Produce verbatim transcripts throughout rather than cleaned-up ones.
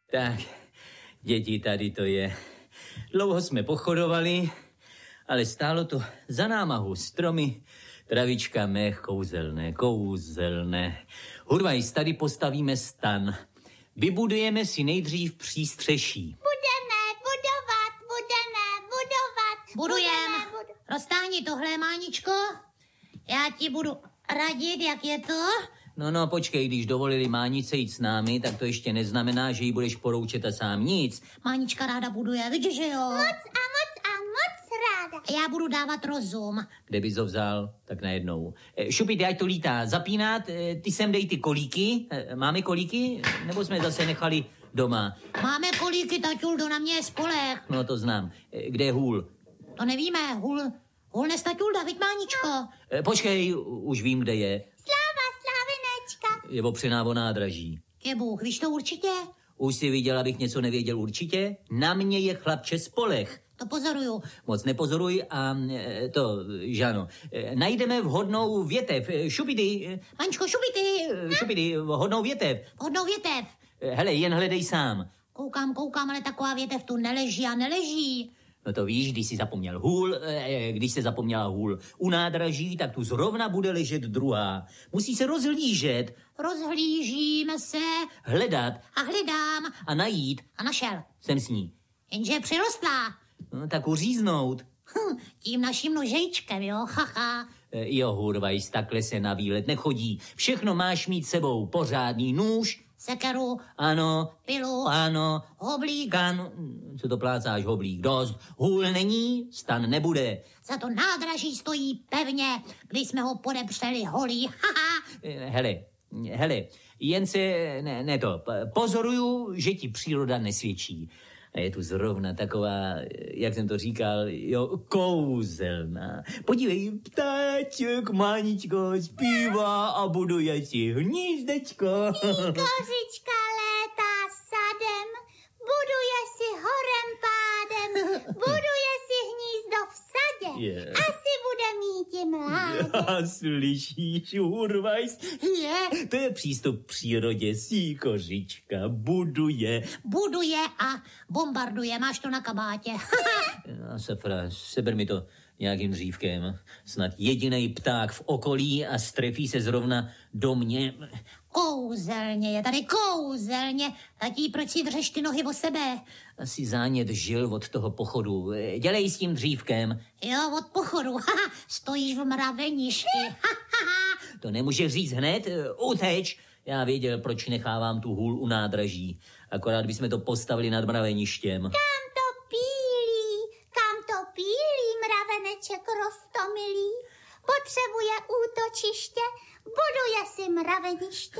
Tak, děti, tady to je. Dlouho jsme pochodovali, ale stálo to za námahu. Stromy, travička, mech, kouzelné, kouzelné. Hurvajs, tady postavíme stan. Vybudujeme si nejdřív přístřeší. Budeme budovat, budeme budovat. Budujem. Budeme, budu... Roztáhni tohle, Máničko. Já ti budu radit, jak je to. No, no, počkej, když dovolili Mánice jít s námi, tak to ještě neznamená, že ji budeš poroučet a sám nic. Mánička ráda buduje, vidíš, že jo? Moc a moc a moc ráda. A já budu dávat rozum. Kde bys ho vzal, tak najednou. E, Šupit, ať to lítá. Zapínat, e, ty sem dej ty kolíky. E, máme kolíky? Nebo jsme zase nechali doma? Máme kolíky, taťuldo, na mě je spoleh. No, to znám. E, kde je hůl? To nevíme, hůl, hůl nestaťulda, viď, Máničko? E, počkej, už vím, kde je. Sláva, slávenečka. Je opřená o nádraží. Je Bůh, víš to určitě? Už si viděl, abych něco nevěděl určitě? Na mě je chlapče spoleh. To pozoruju. Moc nepozoruj a e, to, Žano, e, najdeme vhodnou větev. E, šupidy, e, Máničko, šupity. e, šupidy, vhodnou větev. Hodnou větev. E, hele, jen hledej sám. Koukám, koukám, ale taková větev tu neleží a neleží. No to víš, když jsi zapomněl hůl, e, když se zapomněla hůl u nádraží, tak tu zrovna bude ležet druhá. Musí se rozhlížet, Rozhlížím se hledat a hledám a najít. a našel. Jsem s ní. Jenže je přirostlá. No, tak uříznout. Hm, tím naším nožejčkem, jo, haha. E, jo, Hurvajs, takhle se na výlet nechodí. Všechno máš mít sebou. Pořádný nůž, Sekeru, ano, pilu, ano, hoblík. kan, co to plácáš, hoblík, dost. Hůl není, stan nebude. Za to nádraží stojí pevně, když jsme ho podepřeli holí, haha. E, hele, hele, jen se, ne, ne to, pozoruju, že ti příroda nesvědčí. A je tu zrovna taková, jak jsem to říkal, jo, kouzelná. Podívej, ptáček, Máničko, zpívá a buduje si hnízdečko. Kořička létá sadem, buduje si horem pádem, buduje si hnízdo v sadě. Yeah. Asi bude mít i mládě. Já, slyšíš, Hurvajs? Je, to je přístup k přírodě, sí, kořička, buduje. Buduje a bombarduje, máš to na kabátě. A Safra, seber mi to nějakým dřívkem. Snad jedinej pták v okolí a strefí se zrovna do mě. Kouzelně je tady, kouzelně. Tatí, proč si dřeš ty nohy o sebe? Asi zánět žil od toho pochodu. Dělej s tím dřívkem. Jo, od pochodu, haha, stojíš v mraveništi. To nemůže říct hned, uteč. Já věděl, proč nechávám tu hůl u nádraží. Akorát bychom to postavili nad mraveništěm. Kam to pílí, kam to pílí mraveneček roztomilý? Potřebuje útočiště, buduje si mraveniště.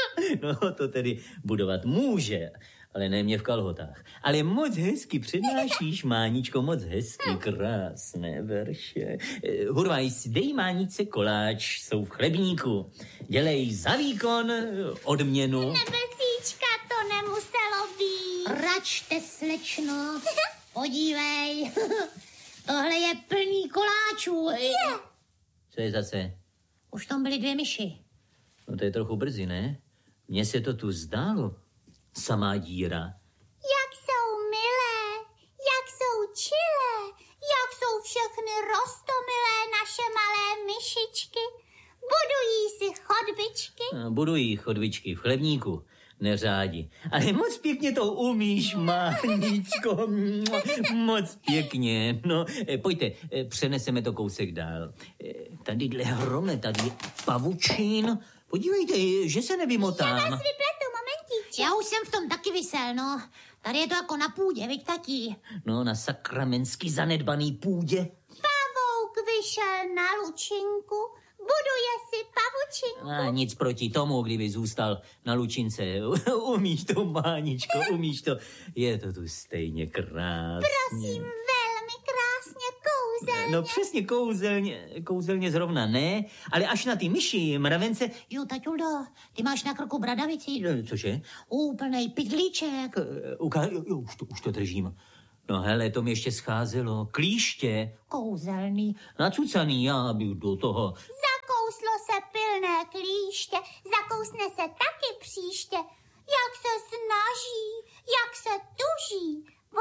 No, to tedy budovat může, ale ne mě v kalhotách. Ale moc hezky přednášíš, Máničko, moc hezky, krásné verše. Hurvajs, dej Mánice koláč, jsou v chlebníku. Dělej za výkon odměnu. Nebesíčka, to nemuselo být. Račte, slečno, podívej, tohle je plný koláčů. Je. Co je zase? Už tam byly dvě myši. No to je trochu brzy, ne? Mně se to tu zdálo. Samá díra. Jak jsou milé, jak jsou čilé, jak jsou všechny roztomilé naše malé myšičky. Budují si chodbičky. A budují chodvičky v chlebníku. Neřádi. Ale moc pěkně to umíš, Máničko. Moc pěkně. No, pojďte, přeneseme to kousek dál. Tadyhle hromle, tady je pavučín. Podívejte, že se nevymotám. Já vás vypletu, momentíček. Já už jsem v tom taky vysel, no. Tady je to jako na půdě, viď, tatí? No, na sakramensky zanedbaný půdě. Pavouk vyšel na lučinku, buduje si pavučinku. A nic proti tomu, kdyby zůstal na lučince. Umíš to, Máničko, umíš to. Je to tu stejně krásně. Prosím, velmi krásně, kouzelně. No přesně kouzelně, kouzelně zrovna ne, ale až na ty myši, mravence. Jo, taťuldo, ty máš na krku bradavici. No, cože? Úplnej pytlíček. Uka- jo, už, to, už to držím. No hele, to mi ještě scházelo. Klíště. Kouzelný. Nacucaný, já bych do toho. Zakouslo se pilné klíště, zakousne se taky příště. Jak se snaží,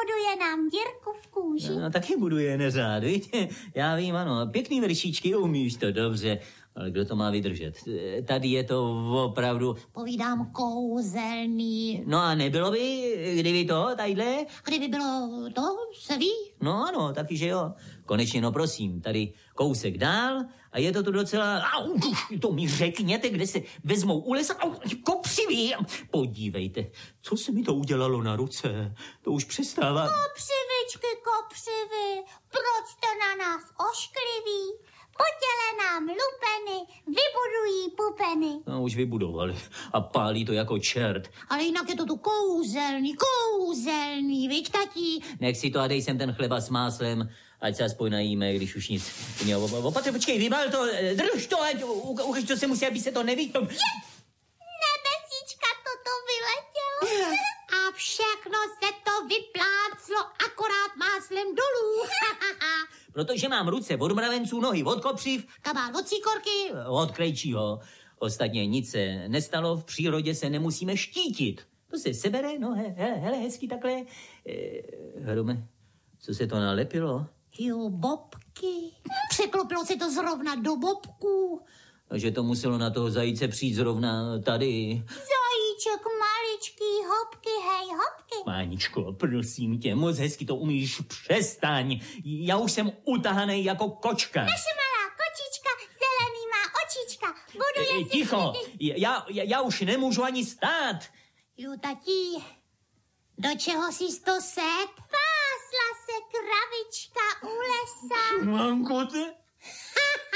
buduje nám dírku v kůži. No, taky buduje neřád, víte? Já vím, ano, pěkný veršíčky, umíš to dobře, ale kdo to má vydržet? Tady je to opravdu... Povídám kouzelný. No a nebylo by, kdyby to, tadyhle? Kdyby bylo to, se ví? No ano, taky, že jo. Konečně, no prosím, tady kousek dál a je to tu docela... Au, to mi řekněte, kde se vezmou u lesa. Au, kopřivý. Podívejte, co se mi to udělalo na ruce. To už přestává... Kopřivičky, kopřivy, proč jste na nás oškliví? Po těle nám lupeny, vybudují pupeny. No, už vybudovali a pálí to jako čert. Ale jinak je to tu kouzelný, kouzelný, viď, tatí? Nech si to a dej sem ten chleba s máslem, ať se aspoň najíme, když už nic. Opatře, počkej, vybal to, drž to, ať ukaž, to se musí, aby se to nevidělo. Nebesíčka, toto vyletělo. A všechno se to vypláclo akorát máslem dolů. Protože mám ruce od mravenců, nohy od kopřiv, Kabát od síkorky. od krejčího. Ostatně nic se nestalo, v přírodě se nemusíme štítit. To se sebere, no he, hele, hele, hezky takhle. E, Hrome, co se to nalepilo? Jo, bobky. Překlopilo se to zrovna do bobků. Že to muselo na toho zajíce přijít zrovna tady. Zajíček maličký, hopky, hej, hopky. Máničko, prosím tě, moc hezky to umíš, přestaň. Já už jsem utahanej jako kočka. Naše malá kočička, zelený má očička. Buduje E, si ticho, květy. já, já, já už nemůžu ani stát. Jo, tatí, do čeho jsi to set? Pásla se kravička u lesa. Manko, ty...